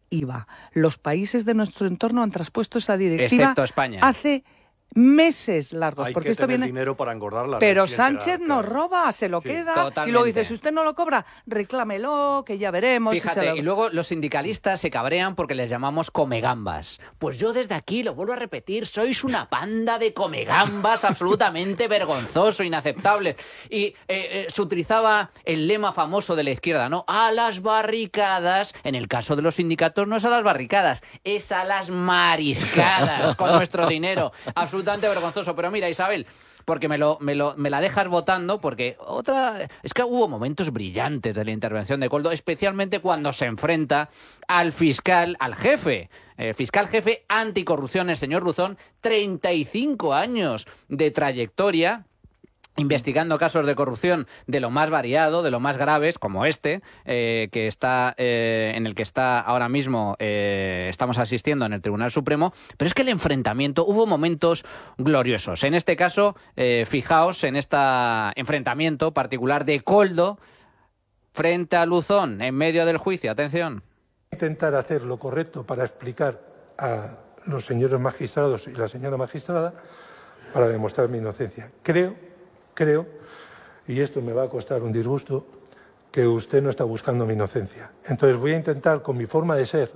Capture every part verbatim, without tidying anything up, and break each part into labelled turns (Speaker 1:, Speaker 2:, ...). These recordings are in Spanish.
Speaker 1: I V A. Los países de nuestro entorno han traspuesto esa directiva
Speaker 2: excepto España.
Speaker 1: hace meses largos.
Speaker 3: Hay
Speaker 1: porque
Speaker 3: que
Speaker 1: esto
Speaker 3: tener
Speaker 1: viene...
Speaker 3: dinero para engordar la
Speaker 1: Pero
Speaker 3: red,
Speaker 1: Sánchez
Speaker 3: claro,
Speaker 1: nos
Speaker 3: claro.
Speaker 1: roba, se lo
Speaker 3: Sí,
Speaker 1: queda,
Speaker 2: totalmente.
Speaker 1: y luego dice, si usted no lo cobra, reclámelo, que ya veremos.
Speaker 2: Fíjate,
Speaker 1: si se lo...
Speaker 2: y luego los sindicalistas se cabrean porque les llamamos comegambas. Pues yo desde aquí lo vuelvo a repetir, sois una panda de comegambas absolutamente vergonzoso, inaceptable. Y eh, eh, se utilizaba el lema famoso de la izquierda, ¿no? A las barricadas. En el caso de los sindicatos no es a las barricadas, es a las mariscadas con nuestro dinero. Absolutamente vergonzoso. Pero mira, Isabel, porque me, lo, me, lo, me la dejas votando, porque otra... Es que hubo momentos brillantes de la intervención de Koldo, especialmente cuando se enfrenta al fiscal, al jefe, eh, fiscal jefe anticorrupción, el señor Ruzón, treinta y cinco años de trayectoria, investigando casos de corrupción de lo más variado, de lo más graves, como este, eh, que está eh, en el que está ahora mismo eh, estamos asistiendo en el Tribunal Supremo. Pero es que el enfrentamiento, hubo momentos gloriosos. En este caso, eh, fijaos en este enfrentamiento particular de Koldo frente a Luzón en medio del juicio. Atención.
Speaker 4: Intentar hacer lo correcto para explicar a los señores magistrados y la señora magistrada para demostrar mi inocencia. Creo Creo, y esto me va a costar un disgusto, que usted no está buscando mi inocencia. Entonces voy a intentar, con mi forma de ser,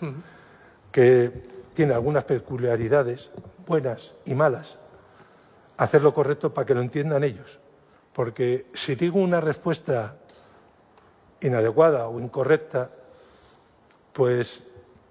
Speaker 4: que tiene algunas peculiaridades, buenas y malas, hacer lo correcto para que lo entiendan ellos. Porque si digo una respuesta inadecuada o incorrecta, pues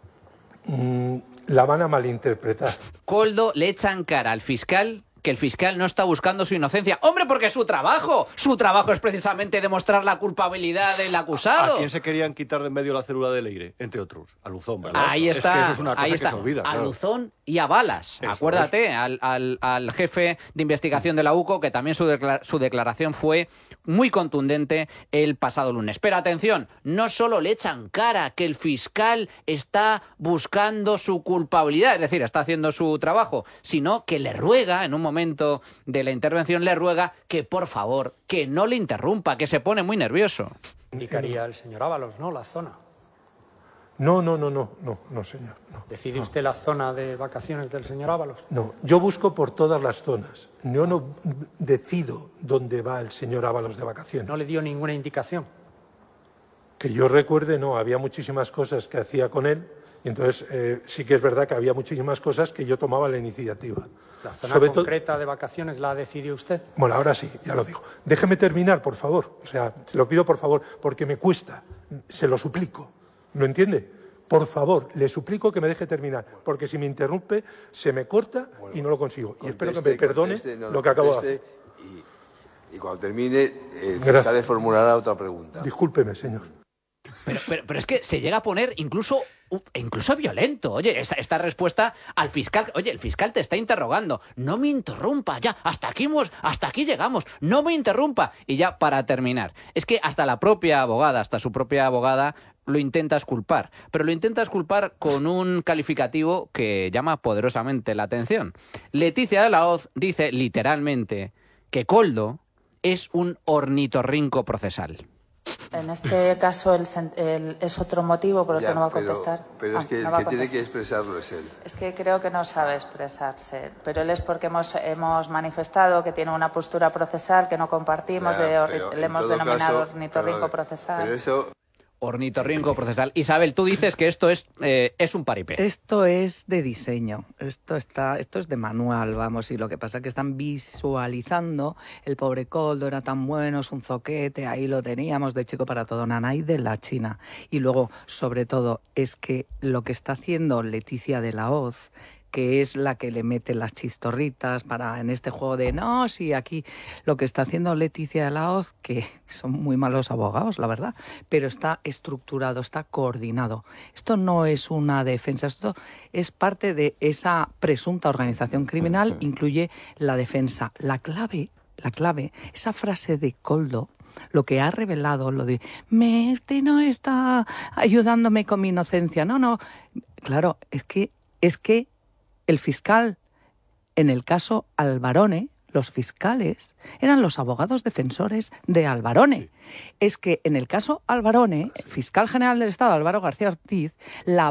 Speaker 4: mmm, la van a malinterpretar.
Speaker 2: Koldo le echan cara al fiscal que el fiscal no está buscando su inocencia. ¡Hombre, porque es su trabajo! Su trabajo es precisamente demostrar la culpabilidad del acusado.
Speaker 3: ¿A quién se querían quitar de en medio la célula de Leire? Entre otros, a Luzón, ¿verdad?
Speaker 2: Ahí está,
Speaker 3: es que eso es una cosa
Speaker 2: ahí
Speaker 3: que
Speaker 2: está.
Speaker 3: se olvida.
Speaker 2: A
Speaker 3: Claro.
Speaker 2: Luzón y a Balas.
Speaker 3: Eso
Speaker 2: Acuérdate, al, al, al jefe de investigación de la U C O, que también su, declara su declaración fue muy contundente el pasado lunes. Pero atención, no solo le echan cara que el fiscal está buscando su culpabilidad, es decir, está haciendo su trabajo, sino que le ruega, en un momento de la intervención, le ruega que por favor, que no le interrumpa, que se pone muy nervioso.
Speaker 5: Indicaría el señor Ábalos, ¿no? La zona.
Speaker 4: No, no, no, no, no, no, señor. No,
Speaker 5: ¿Decide
Speaker 4: no.
Speaker 5: usted la zona de vacaciones del señor Ábalos?
Speaker 4: No, yo busco por todas las zonas. Yo no decido dónde va el señor Ábalos de vacaciones.
Speaker 5: ¿No le dio ninguna indicación?
Speaker 4: Que yo recuerde, no, había muchísimas cosas que hacía con él, y entonces eh, sí que es verdad que había muchísimas cosas que yo tomaba la iniciativa.
Speaker 5: ¿La zona
Speaker 4: Sobre
Speaker 5: concreta de vacaciones la decidió usted?
Speaker 4: Bueno, ahora sí, ya lo digo. Déjeme terminar, por favor. O sea, se lo pido por favor, porque me cuesta. Se lo suplico. ¿Lo entiende? Por favor, le suplico que me deje terminar, porque si me interrumpe, se me corta bueno, y no lo consigo. Y espero que me perdone conteste, no, lo que acabo de hacer.
Speaker 6: Y, y cuando termine, el fiscal le formulará otra pregunta.
Speaker 4: Discúlpeme, señor.
Speaker 2: Pero, pero, pero es que se llega a poner incluso, incluso violento. Oye, esta, esta respuesta al fiscal... Oye, el fiscal te está interrogando. No me interrumpa, ya. Hasta aquí, hemos, hasta aquí llegamos. No me interrumpa. Y ya, para terminar. Es que hasta la propia abogada, hasta su propia abogada, lo intenta exculpar. Pero lo intenta exculpar con un calificativo que llama poderosamente la atención. Leticia de la Hoz dice literalmente que Koldo es un ornitorrinco procesal.
Speaker 7: En este caso el, el, es otro motivo por el que no va a contestar.
Speaker 6: Pero, pero es
Speaker 7: ah,
Speaker 6: que el
Speaker 7: no
Speaker 6: que tiene que expresarlo es él.
Speaker 7: Es que creo que no sabe expresarse. Pero él es porque hemos, hemos manifestado que tiene una postura procesal que no compartimos,
Speaker 6: Claro,
Speaker 7: de, le hemos denominado
Speaker 6: caso,
Speaker 7: ornitorrinco
Speaker 6: pero,
Speaker 7: procesal.
Speaker 6: Pero eso...
Speaker 2: Ornitorrinco procesal. Isabel, tú dices que esto es, eh, es un paripé.
Speaker 1: Esto es de diseño, esto está, esto es de manual, vamos, y lo que pasa es que están visualizando el pobre Koldo, era tan bueno, es un zoquete, ahí lo teníamos de chico para todo, nanay de la China. Y luego, sobre todo, es que lo que está haciendo Leticia de la Hoz, que es la que le mete las chistorritas para en este juego de no, sí, aquí lo que está haciendo Leticia de la Hoz, que son muy malos abogados, la verdad, pero está estructurado, está coordinado. Esto no es una defensa, esto es parte de esa presunta organización criminal, incluye la defensa. La clave, la clave, esa frase de Koldo, lo que ha revelado, lo de me, este no está ayudándome con mi inocencia, no, no, claro, es que, es que el fiscal, en el caso Alvarone, los fiscales eran los abogados defensores de Alvarone. Sí. Es que en el caso Alvarone, fiscal general del Estado, Álvaro García Ortiz, la